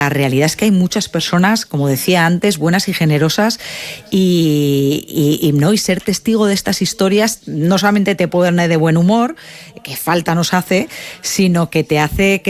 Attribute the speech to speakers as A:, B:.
A: La realidad es que hay muchas personas, como decía antes, buenas y generosas, y ser testigo de estas historias no solamente te pone de buen humor, que falta nos hace, sino que te hace que